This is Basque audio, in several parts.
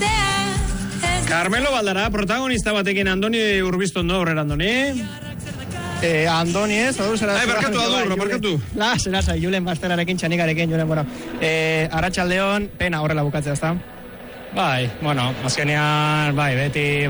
Carmelo Baldara, protagonista batekin Andoni Urbiztondo, horrela Andoni. Andoni ez, barkatu. Zera, Julen Basterarekin, Txanikarekin, Julen, bueno. Arratsaldeon, pena horrela bukatzea, ezta? Bai, bueno, azkenean, bai, beti,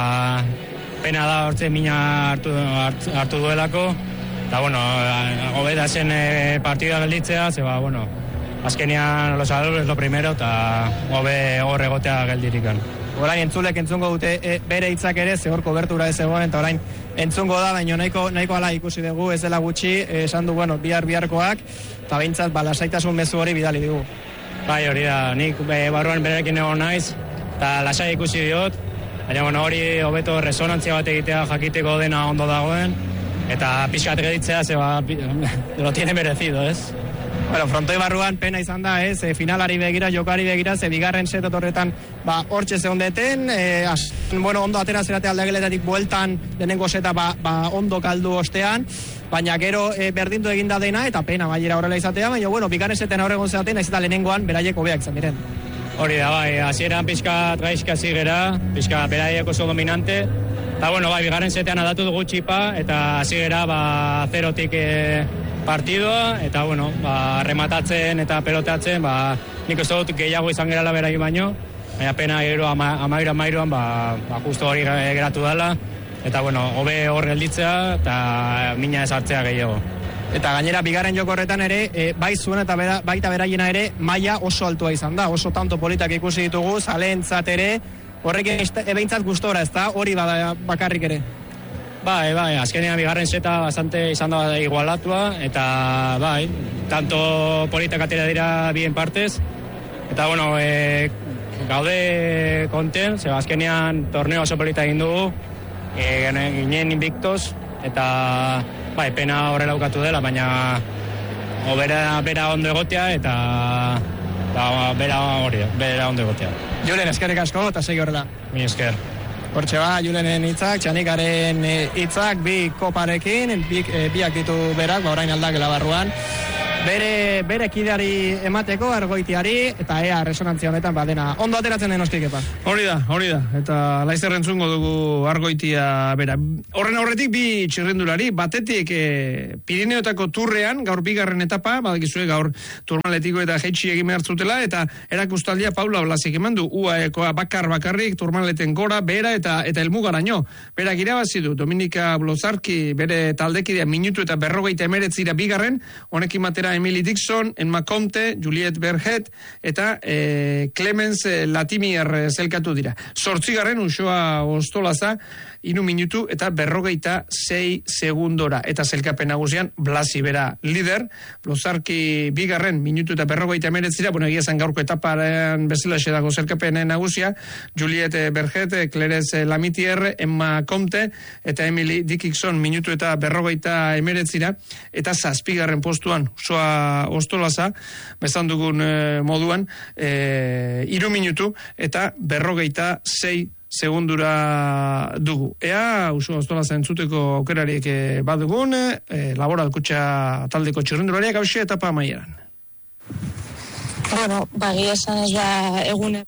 pena da hortze mina hartu duelako, eta, bueno, hobeda zen partida gelditzea, zeba, bueno, azkenean los valores lo primero, eta hobe hor egotea geldirikan. Orain entzulek entzungo dute bere hitzak ere, ze hor kobertura ez egon, eta orain entzungo da, baina nahiko ala ikusi dugu, ez dela gutxi, esan du, bueno, biharkoak, eta behintzat, lasaitasun mezu hori bidali dugu. Bai, hori da, nik barruan berekin egon naiz, eta lasai ikusi diot, baina, bueno, hori hobeto resonantzia bat egitea jakiteko dena ondo dagoen, eta pixkat geditzea, zeba, lo tiene merecido, ez? Bueno, frontoi barruan pena izan da, ez, finalari begira, jokari begira, ze bigarren setot horretan, hortxe zehondeten, bueno, ondo atera zerate aldageletatik bueltan, lehenengo seta, ondo kaldu ostean, baina gero berdindu eginda dena, eta pena baiera horrela izatea, baina, bueno, bigarren seten aurregon zeaten, ez eta lehenengoan beraiek hobeak izan diren. Hori da, bai, hasieran pixkat gaizka zigera, pixkat beraiek oso dominante, eta, bueno, bai, bigarren setean adatu dugu txipa, eta zigera, 0-tik partidoa, eta, bueno, rematatzen eta peloteatzen, nik uste dut gehiago izan gerala beraien baino, baina pena gero amairuan, justo hori geratu dela, eta, bueno, hobe hor gelditzea, eta mina ezartzea gehiago. Eta gainera, bigarren joko horretan ere, bai zuen eta baita beraiena ere, maila oso altua izan da, oso tanto politak ikusi ditugu, zaleentzat ere, horrekin behintzat gustora, ez da, hori bakarrik ere. Bai, azkenean bigarren seta bastante izan da igualatua, eta bai, tanto politak atera dira bien partez, eta bueno, gaude konten, zeba azkenean torneo oso polita egin dugu, ginen invictos, eta bai, pena horrela ukatu dela, baina bera ondo egotea, eta bera ondo egotea. Julen, eskerrik asko, eta segi horrela. Mi esker. Hortxe Julenen hitzak, Txanikaren hitzak, bi koparekin, biak ditu berak, orain aldakela barruan. Bere kideari emateko, Argoitiari, eta ea resonantzia honetan dena ondo ateratzen den ostik epa. Hori da, eta laizzer entzungo dugu Argoitia bera. Horren aurretik bi txirrindulari, batetik Pirineotako turrean, gaur bigarren etapa, badakizue gaur Turmaletiko eta jeitsi egin behar zutela, eta erakustaldia Paula Blasik eman du, UAEkoa bakarrik, Turmaleten gora, bera eta helmugaraino. Berak irabazi du, Dominika Blozarki bere taldekidea minutu eta 59 bigarren, honekin batera Emily Dixon, Emma Comte, Juliette Berget, eta Clemens Latimier zelkatu dira. 8. Uxoa Ostolaza, 3 minutu eta 56 segundora. Eta zelkapen nagusian, Blasi bera lider, Blozarki bigarren, minutu eta 59, bueno, egia zen gaurko etaparen bezala dago zelkapen nagusia, Juliette Berget, Clarence Lamitier, Emma Comte, eta Emily Dixon, minutu eta 59, eta 7. postuan, Uxoa Ostolaza, bezan dugun moduan, 3 minutu eta 56 segundura dugu. Ea, Uxoa Ostolaza entzuteko aukerariek badugun, Laboral Kutxa taldeko txirrindulariak hauxe etapa amaieran. Bueno, bagia esan ez da egune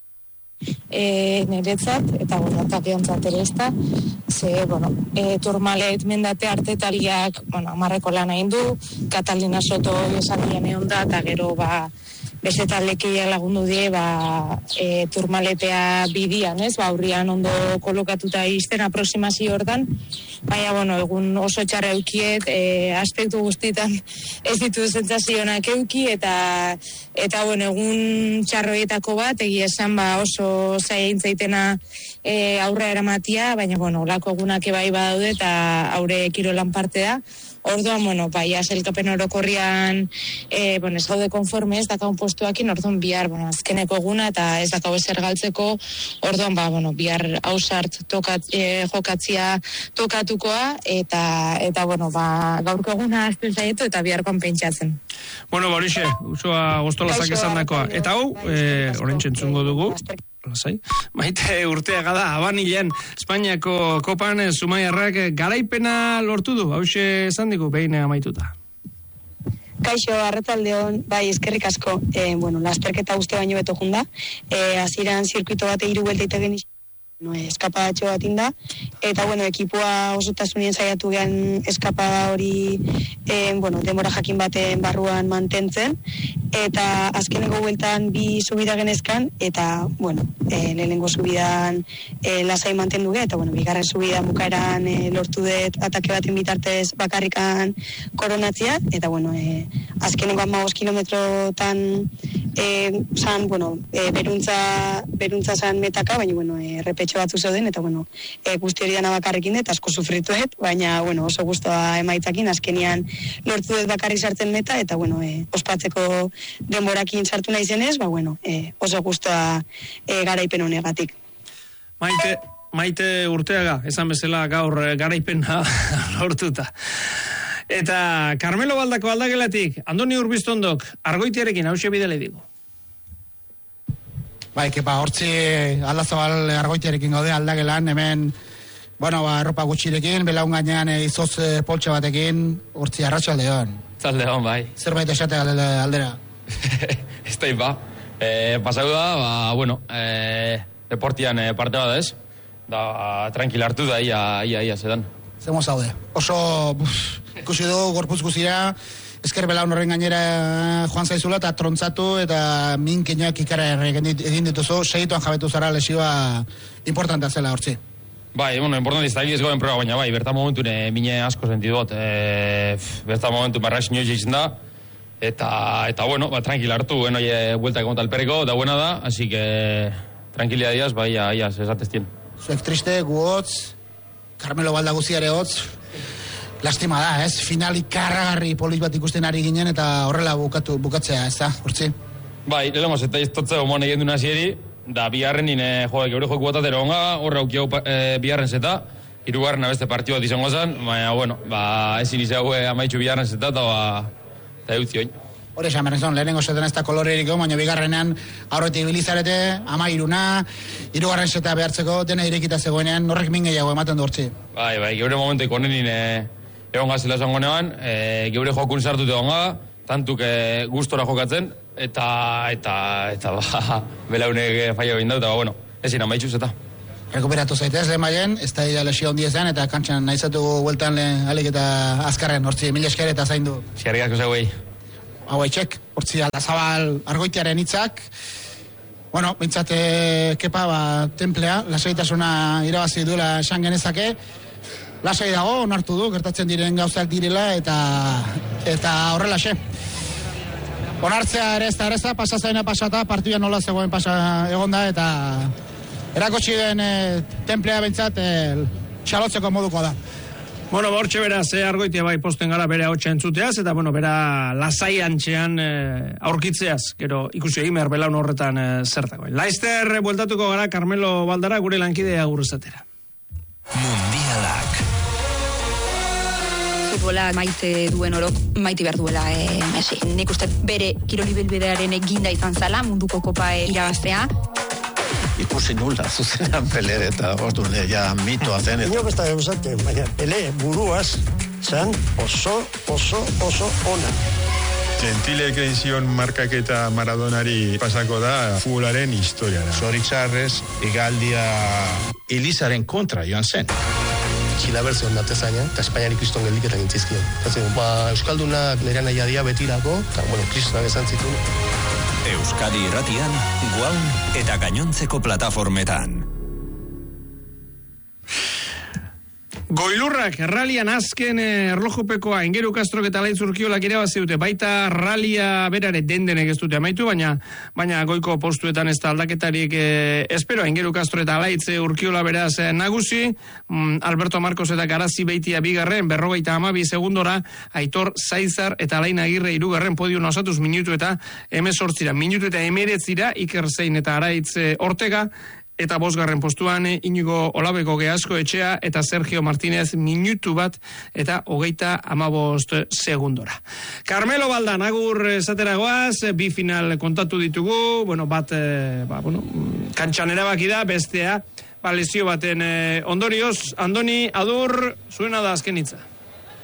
niretzat, eta takiontzat ere ez da, Turmalet mendate artetaliak, amarreko lan egin du, Katalina Soto esan dian egon da, eta gero beste taldekia lagundu die, Turmaletea bidian, ez, aurrian ondo kolokatuta izten aproximazio hortan, baina, egun oso txarra eukiet, aspektu guztietan ez ditu sentsazionak euki, eta egun txarroietako bat, egia esan oso zain zaitena aurra eramatia, baina, olako egunak ebai badaude, eta aurre kirolan parte da. Orduan, zelkapen orokorrian, ez gaude konforme, ez dakaun postuakin, orduan bihar, azkeneko eguna, eta ez dakau ezer galtzeko, orduan, bihar hausart jokatzia tokatukoa, eta gaurko eguna azten zaietu, eta biharkoan pentsatzen. Bueno, Borixe, Uxoa Ostolazak esan dakoa. Eta hau, orain txentzungo dugu, Maite Urteaga da, Abanilean, Espainiako kopan, Zumaiarrak garaipena lortu du, hause esan digu, behin amaituta. Kaixo, arratsaldeon, bai, eskerrik asko. Lasterketa uste baino beto junda. Hasieran zirkuito bate 3 buelta egin eskapadatxo bat inda, eta ekipoa osotasunien saiatu gehan eskapada hori denbora jakin baten barruan mantentzen, eta azkeneko bueltan 2 subida genezkan, eta lehenengo subidan lasai mantendu ge, eta bigarren subidan bukaeran lortu dut atake baten bitartez bakarrikan koronatzea, eta azkeneko 15 kilometrotan beruntza zan metaka, baina errepetxo batzu zeuden, eta guzti hori dana bakarrekin eta asko sufrituet, baina oso guztua emaitzakin, azkenian lortu dut bakarrik sartzen meta, eta ospatzeko denborakin sartu nahi zenez, oso guztua garaipen honegatik. Maite Urteaga, esan bezala gaur garaipena lortuta. Eta Carmelo Baldako aldagelatik, Andoni Urbiztondok, Argoitiarekin hause bidele digu. Hortzi Aldazabal Argoitiarekin gaude aldagelan, hemen, erropa gutxirekin, belaun gainean izoz poltsa batekin, hortzi arratsaldeon. Zaldeon, bai. Zerbait esate aldera? Ez da, pasau da, deportian parte bat ez, da tranquil hartu da, ia zedan. Zemo zaude. Oso, ikusi dugu, gorpuz guzira, esker belaun horren gainera joan zaizula eta trontzatu eta minkinoak ikara egin dituzu, segituan jabetu zara lesioa importantea zela hortzi. Bai, importante ez ez goen proba, baina bai, bertan momentun mine asko sentidot, bertan momentu marrax nioz eitzen da, eta tranquil hartu, bueltak emot alperriko, da buena da, así que tranquilia diaz, bai, ia, esatestien. Zuek triste, gu hotz, Carmelo Balda guziare hotz, lastima da, ez? Finalik karragarri polit bat ikusten ari ginen eta horrela bukatzea, ez da, hortzi? Bai, lehenko zeta iztotzea gomoan egin duna zieri, da biharren nine geure joku batatero honga, horra aukiau biharren zeta, 3. beste partio bat izango zen, baina, ezin izau amaitxu biharren zeta, eta eutzi oin. Hore esan berrezon, lehenengo zetan ez da kolorerik, baina bigarrenean aurretik bilizarete, 13, 3. zeta behartzeko, dena irekita zegoenean, horrek min gehiago ematen du hortzi. Bai, geure momentu ikonenin egon gazela esango neban, geure jokun sartute egon tantuk gustora jokatzen, eta belaunek faia behin da, eta ezin amaitxuz eta. Rekuperatu zaitez, lehen baien, ez da lesio ondia zen, eta kantxan nahizatu bueltan alik eta azkarren, hortzi, mila esker eta zaindu. Eskerrik asko zeuei. Hau haitxek, hortzi Aldazabal Argoitiaren hitzak. Bintzat, kepa, templea, lasaitasuna irabazi duela esan genezake. Lasai dago, onartu du, gertatzen diren gauzak direla, eta horrela xe. Onartzea ere ez da, pasazaina pasata, partida nola zegoen egonda, eta erakotsi den templea bintzat, txalotzeko moduko da. Hortxe beraz, Argoitia bai posten gara bere hotxa entzuteaz, eta bera lasai antxean aurkitzeaz, gero ikusi egin behar belaun horretan zertako. Laizter bueltatuko gara Carmelo Baldara gure lankidea agurrezatera. Mundialak. Futbola maite duen orok, maite behar duela Messi. Nik uste bere kirolibilbidearen eginda izan zala, munduko kopa irabaztea. Ikusi nula, zuzenean Pele eta orduan ja mitoa zen. Inok ez da eusaten, baina Pele buruaz zen oso ona. Gentilek egin zion markaketa Maradonari pasako da futbolaren historiara. Zoritzarrez, igaldia Elizaren kontra joan zen. Txila berzion datezaina, eta Espainiari kriston geldiketan gintzizkion. Euskaldunak nire nahi adia betirako, eta kristonak esan zituen. Euskadi Irratian, Guaun eta gainontzeko plataformetan. Goilurrak, ralian azken erlojupekoa, Ingeru Kastrok eta Alaitz Urkiolak irabazi dute, baita ralia berare dendenek ez dute amaitu, baina goiko postuetan ez da aldaketarik espero, Ingeru Kastro eta Alaitz Urkiola beraz nagusi, Alberto Marcos eta Garazi Beitia bigarren, 52 segundora, Aitor Zaizar eta Alain Agirre 3. podium osatuz minutu eta 18, minutu eta 19, Iker Zein eta Araitz Ortega, eta 5. postuan Inigo Olabeko Geasko Etxea eta Sergio Martínez minutu bat eta 35 segundora. Carmelo Baldan agur esateragoaz, bi final kontatu ditugu, bat kantxan erabaki da, bestea lesio baten ondorioz. Andoni, adur, zuena da azken hitza.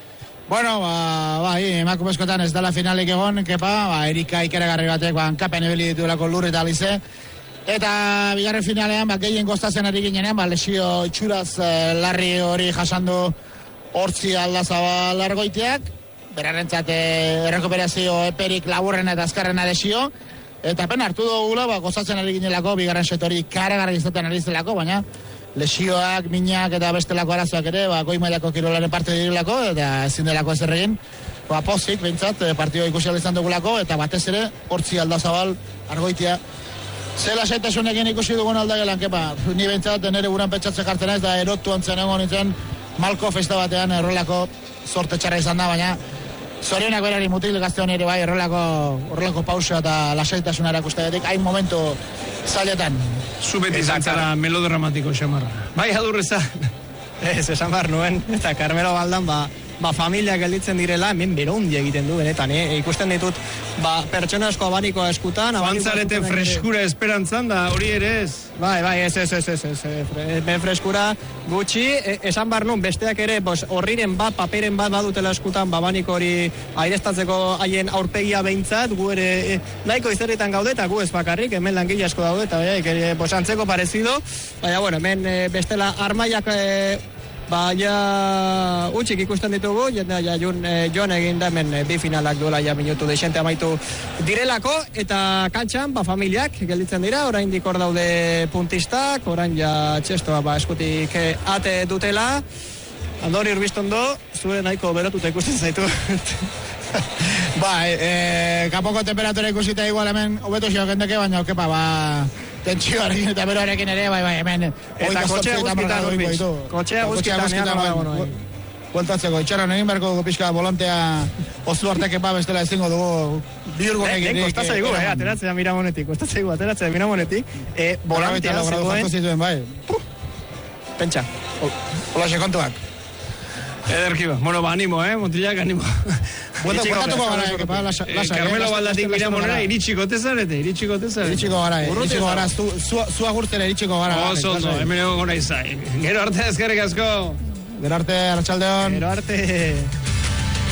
Bueno, emakumezkoetan ez dela finalik egon, kepa, Erika ikeragarri batek, hankapen ebili ditulako Lurri eta Alize. Eta bigarren finalean, gehien kostatzen ari ginenean, lesio itxuraz larri hori jasandu Hortzi Aldazabal Argoitiak, berarrentzat errekuperazio eperik laburren eta azkarrena lesio, eta pena hartu dugula, gozatzen ari ginelako, bigarren setori karagarri izaten ari zelako, baina lesioak, minak eta bestelako arazoak ere, goi mailako kirolaren parte direlako, eta ezin delako ez erregin, pozik, behintzat, partidua ikusi izan dugulako, eta batez ere, Hortzi Aldazabal Argoitia. Zela saitasunekin ikusi dugun aldagelan, kepa, ni behintzat, nire buran petxatze jartzen ez, da erotu antzen egon nintzen, Malko festa batean errolako sorte txarra izan da, baina zorionak berari mutil gazte honi ere bai, errolako pausa eta lasaitasuna erakusteatik, hain momentu zailetan. Zubeti zantzara melodramatiko xamarra. Bai, adurreza. Ez, esan behar nuen, eta Carmelo Baldan, familiak gelditzen direla, hemen berondi egiten du, benetan, ikusten ditut, pertsona asko abanikoa eskutan. Bantzarete freskura esperantzan da, hori ere ez. Bai, ez, freskura gutxi, esan behar nuen, besteak ere, horriren paperen bat badutela eskutan, abaniko hori aireztatzeko haien aurpegia behintzat, gu ere nahiko izerritan gaude, eta gu ez bakarrik, hemen langile asko daude, eta antzeko parezido, baina, bueno, hemen bestela armaiak utxik ikusten ditugu, joan egin da hemen bi finalak duela minutu deixente amaitu direlako, eta kantxan, familiak gelditzen dira, orain dikor daude puntistak, orain txestoa eskutik ate dutela, Andoni Urbiztondo, zure nahiko berotuta ikusten zaitu. Kapoko temperatura ikusita igual hemen hobeto xio gendeke, baina kepa, tentsioarekin eta beroarekin ere, hemen. Eta kotxea guzkitan urbiz. Kotxea guzkitan. Bueltatzeko, itxaron egin berko dugu pixka volantea ozu arteke bestela ezingo dugu biurgunek. Kostatza dugu, ateratzea Miramonetik. Volantea zegoen. Pentsa. Hola, sekontuak. Ederkiba. Bueno, animo, Montilak, animo. Bueltatuko gara, Carmelo Baldatik Miramonera, iritsiko tezarete. Iritsiko gara, zu agurtzera iritsiko gara. Oso, hemen egon gona izai. Gero arte, ezkerrik asko. Gero arte, arratsaldeon. Gero arte.